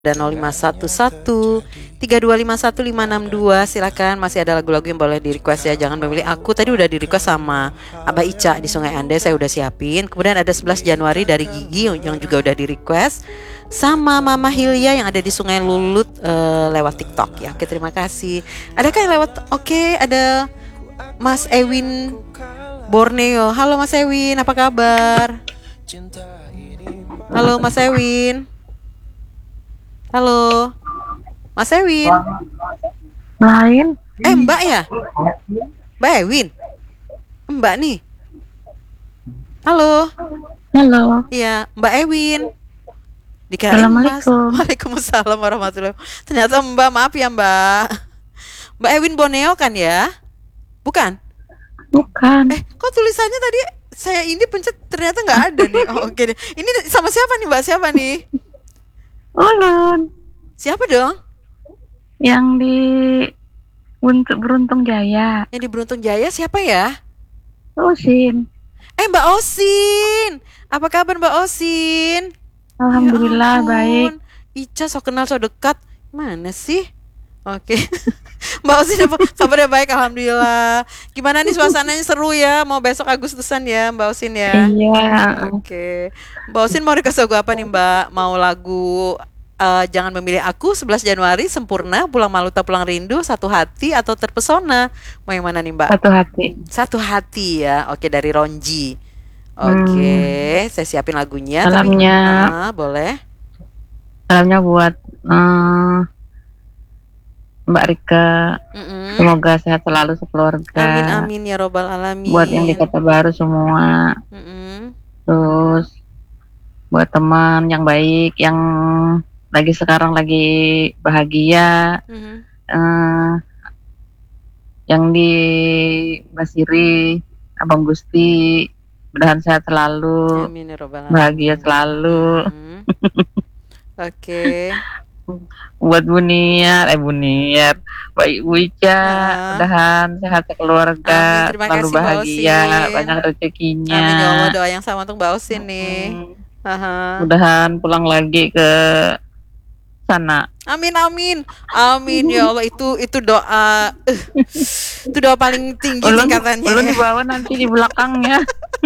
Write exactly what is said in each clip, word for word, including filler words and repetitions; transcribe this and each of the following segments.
dan nol lima satu satu tiga dua lima satu lima enam dua. Silakan, masih ada lagu-lagu yang boleh di request ya. Jangan memilih aku. Tadi udah di request sama Abah Ica di Sungai Ande, saya udah siapin. Kemudian ada sebelas Januari dari Gigi yang juga udah di request, sama Mama Hilya yang ada di Sungai Lulut uh, lewat TikTok ya. Oke, terima kasih. Adakah yang lewat? Oke, ada Mas Ewin Borneo. Halo Mas Ewin, apa kabar? Halo Mas Ewin. Halo, Mas Ewin. Lain. Eh, Mbak ya? Mbak Ewin. Mbak nih. Halo. Halo. Iya, Mbak Ewin. Dikirain Mas. Assalamualaikum. Waalaikumsalam warahmatullahi wabarakatuh. Ternyata Mbak, maaf ya Mbak. Mbak Ewin Borneo kan ya? Bukan? Bukan. Eh, kok tulisannya tadi saya ini pencet ternyata nggak ada nih. Oh, oke deh. Ini sama siapa nih Mbak? Siapa nih? Ulun. Siapa dong? Yang di Untuk Beruntung Jaya. Yang di Beruntung Jaya siapa ya? Usin. Eh, Mbak Osin. Apa kabar Mbak Osin? Alhamdulillah Ya baik. Ica so kenal so dekat. Mana sih? Oke. Mbak Osin apa kabarnya baik, alhamdulillah. Gimana nih suasananya, seru ya? Mau besok Agustusan ya Mbak Osin ya? Iya. Oke. Mbak Osin mau request lagu apa nih Mbak? Mau lagu uh, Jangan Memilih Aku, sebelas Januari, Sempurna, Pulang Malu Tak Pulang Rindu, Satu Hati, atau Terpesona? Mau yang mana nih Mbak? Satu hati. Satu Hati ya. Oke, dari Ronji. Oke, hmm. saya siapin lagunya. Salamnya. Tapi, uh, boleh. Salamnya buat uh, Mbak Rika. Mm-mm. Semoga sehat selalu sekeluarga. Amin amin ya robbal alamin. Buat yang di Kota Baru semua. Mm-mm. Terus buat teman yang baik, yang lagi sekarang lagi bahagia. Mm-hmm. uh, Yang di Basiri, Abang Gusti, mudahan sehat selalu. Amin ya robbal alamin. Bahagia selalu. Mm-hmm. Oke. Okay. Buat Buniar, eh Buniar, baik Bu Ica, ah. mudahan sehat keluarga, selalu bahagia, banyak rezekinya. Amin ya Allah, doa yang sama untuk Mbak Osin nih. Hmm. Aha. Mudahan pulang lagi ke sana. Amin amin, amin ya Allah, itu itu doa, uh, itu doa paling tinggi ulun, tingkatannya. Ulun di bawah nanti di belakangnya.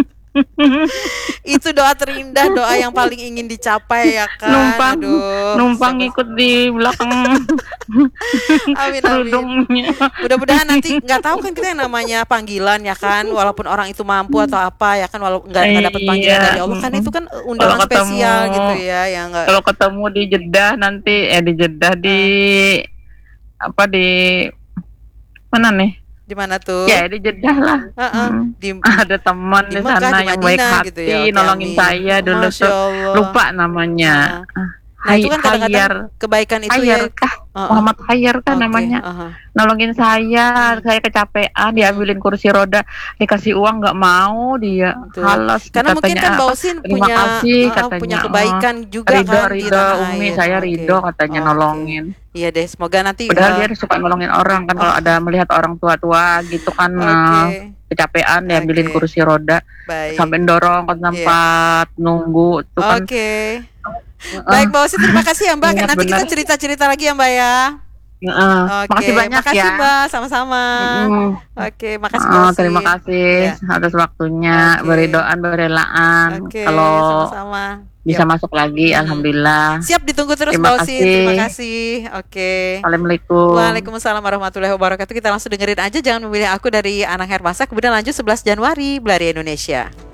Itu doa terindah, doa yang paling ingin dicapai ya kan. Numpang, Aduh, numpang sama... ikut di belakang. Amin amin. Mudah-mudahan nanti, nggak tahu kan kita yang namanya panggilan ya kan, walaupun orang itu mampu atau apa ya kan, walaupun nggak nggak dapat panggilan dari Allah kan, itu kan undangan ketemu, spesial gitu ya yang nggak. Kalau ketemu di Jeddah nanti, eh di Jeddah di hmm. apa di mana nih? Di mana tuh? Ya di Jeddah lah. Uh-uh. Hmm. Di, ada teman di, di sana di yang baik hati gitu ya, okay, nolongin amin. Saya dulu tuh lupa namanya. Uh. Nah, Hay, itu kan kadang-kadang kebaikan itu Hayar, ya kah? Uh-uh. Muhammad Hayar kan okay. namanya. Uh-huh. Nolongin saya, hmm. saya kecapean, diambilin kursi roda, dikasih uang nggak mau dia. Halas. Karena mungkin kan Mbak Osin punya kasih, uh, katanya, punya kebaikan uh, juga Ridho, kan. Ridho, Umi, okay. saya Ridho okay. katanya okay. nolongin. Iya deh, semoga nanti. Padahal uh, dia suka nolongin orang kan, uh, kalau ada melihat orang tua-tua gitu kan okay. uh, kecapean, diambilin okay. kursi roda, Baik. sampai dorong ke tempat yeah. nunggu itu kan. Oke. Okay. Uh, Baik Mbak Osin, terima kasih ya Mbak. Nanti bener. Kita cerita-cerita lagi ya Mbak ya. Uh, Oke, makasih banyak makasih ya Mbak, sama-sama. Uh, Oke, makasih Mbak. Uh, terima kasih ya. atas waktunya, okay. beri doa, berelaan. Okay, kalau sama-sama. Bisa Yuk. masuk lagi, hmm. alhamdulillah. Siap, ditunggu terus Mbak Osin. Terima kasih. Oke. Okay. Assalamualaikum. Waalaikumsalam warahmatullahi wabarakatuh. Kita langsung dengerin aja Jangan Memilih Aku dari Anang Hermansyah. Kemudian lanjut sebelas Januari Belari Indonesia.